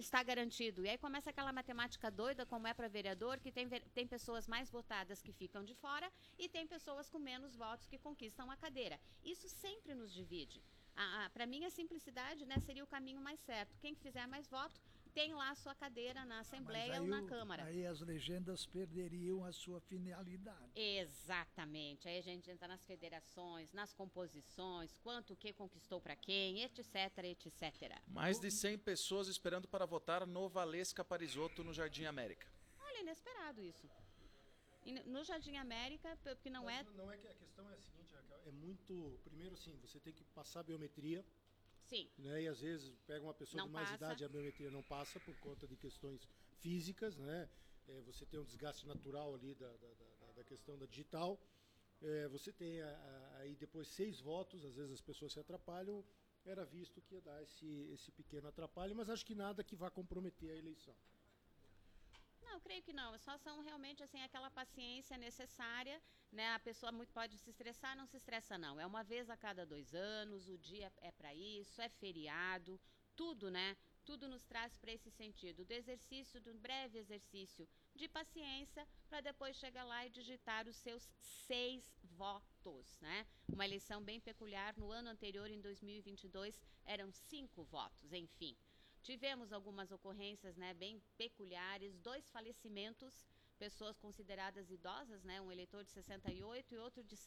está garantido. E aí começa aquela matemática doida, como é para vereador, que tem pessoas mais votadas que ficam de fora e tem pessoas com menos votos que conquistam a cadeira. Isso sempre nos divide. Para mim, a simplicidade, né, seria o caminho mais certo. Quem fizer mais voto tem lá a sua cadeira na Assembleia ou na Câmara. Aí as legendas perderiam a sua finalidade. Exatamente. Aí a gente entra nas federações, nas composições, quanto que conquistou para quem, etc, etc. Mais de 100 pessoas esperando para votar no Valesca Parisotto no Jardim América. Olha, inesperado isso. No Jardim América, porque não é... Não é que a questão é a seguinte, Raquel, é muito... Primeiro, assim, você tem que passar a biometria. Sim. Né, e às vezes pega uma pessoa não de mais passa. idade e a biometria não passa por conta de questões físicas, né? Você tem um desgaste natural ali da questão da digital. Você tem aí depois 6 votos, às vezes as pessoas se atrapalham. Era visto que ia dar esse pequeno atrapalho, mas acho que nada que vá comprometer a eleição. Não, creio que não. Só são realmente assim aquela paciência necessária, né? A pessoa pode se estressar, não se estressa não. É uma vez a cada 2 anos, o dia é para isso, é feriado, tudo, né? Tudo nos traz para esse sentido, do breve exercício de paciência, para depois chegar lá e digitar os seus 6 votos, né? Uma eleição bem peculiar. No ano anterior, em 2022, eram 5 votos, enfim. Tivemos algumas ocorrências, né, bem peculiares, 2 falecimentos, pessoas consideradas idosas, né, um eleitor de 68 e outro de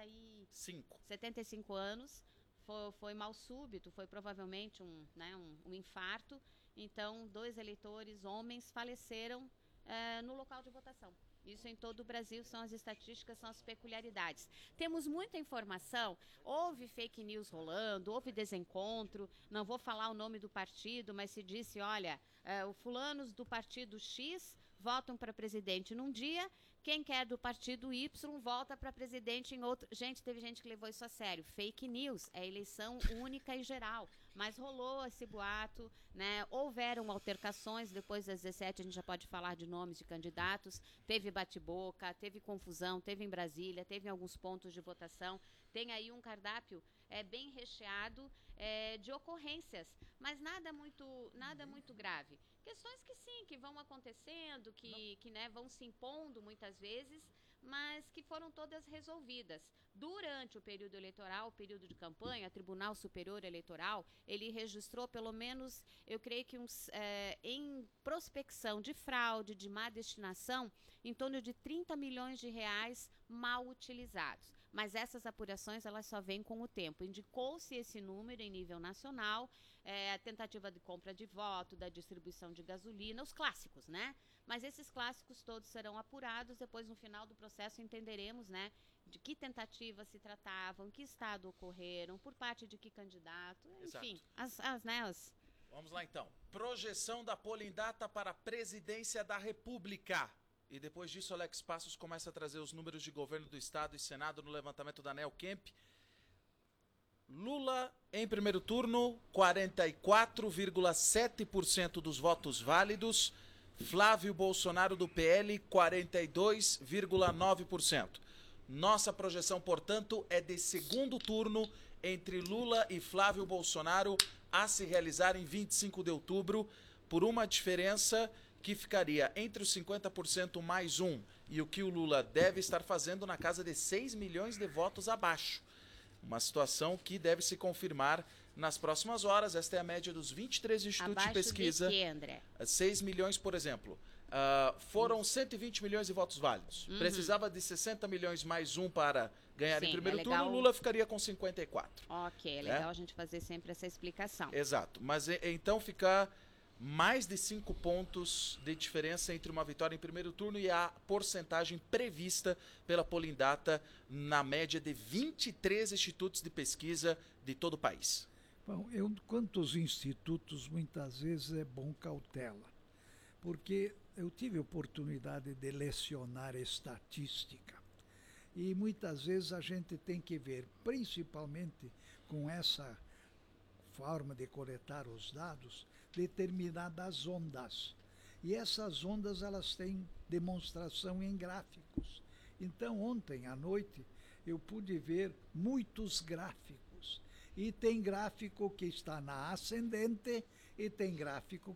75 anos. Foi mal súbito, foi provavelmente um infarto. Então, 2 eleitores, homens, faleceram no local de votação. Isso em todo o Brasil, são as estatísticas, são as peculiaridades. Temos muita informação, houve fake news rolando, houve desencontro, não vou falar o nome do partido, mas se disse, olha, os fulanos do partido X votam para presidente num dia, quem quer do partido Y volta para presidente em outro. Gente, teve gente que levou isso a sério. Fake news, é eleição única e geral. Mas rolou esse boato, né? Houveram altercações, depois das 17 a gente já pode falar de nomes de candidatos, teve bate-boca, teve confusão, teve em Brasília, teve em alguns pontos de votação. Tem aí um cardápio bem recheado de ocorrências, mas nada muito grave. Questões que sim, que vão acontecendo, que né, vão se impondo muitas vezes, mas que foram todas resolvidas. Durante o período eleitoral, o período de campanha, o Tribunal Superior Eleitoral, ele registrou pelo menos, eu creio que em prospecção de fraude, de má destinação, em torno de 30 milhões de reais mal utilizados. Mas essas apurações, elas só vêm com o tempo. Indicou-se esse número em nível nacional, a tentativa de compra de voto, da distribuição de gasolina, os clássicos, né? Mas esses clássicos todos serão apurados, depois no final do processo entenderemos, né, de que tentativa se tratavam, que estado ocorreram, por parte de que candidato, enfim. Vamos lá então. Projeção da polindata para a presidência da República. E depois disso, Alex Passos começa a trazer os números de governo do Estado e Senado no levantamento da Neocamp. Lula, em primeiro turno, 44,7% dos votos válidos. Flávio Bolsonaro, do PL, 42,9%. Nossa projeção, portanto, é de segundo turno entre Lula e Flávio Bolsonaro a se realizar em 25 de outubro, por uma diferença que ficaria entre os 50% mais 1 e o que o Lula deve estar fazendo na casa de 6 milhões de votos abaixo. Uma situação que deve se confirmar nas próximas horas. Esta é a média dos 23 institutos abaixo de pesquisa. De quê, André? 6 milhões, por exemplo. Foram 120 milhões de votos válidos. Precisava de 60 milhões mais 1 para ganhar em primeiro turno. Lula ficaria com 54. Ok, é legal a gente fazer sempre essa explicação. Exato. Mas então fica mais de 5 pontos de diferença entre uma vitória em primeiro turno e a porcentagem prevista pela Polindata na média de 23 institutos de pesquisa de todo o país. Bom, quanto aos institutos, muitas vezes é bom cautela, porque eu tive oportunidade de lecionar estatística e muitas vezes a gente tem que ver, principalmente com essa forma de coletar os dados, determinadas ondas. E essas ondas, elas têm demonstração em gráficos. Então, ontem à noite, eu pude ver muitos gráficos. E tem gráfico que está na ascendente e tem gráfico